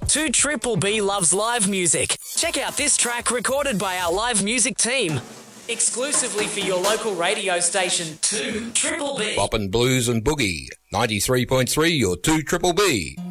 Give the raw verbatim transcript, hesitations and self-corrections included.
two Triple B loves live music. Check out this track recorded by our live music team. Exclusively for your local radio station, two Triple B. Boppin' Blues and Boogie, ninety-three point three, your two Triple B.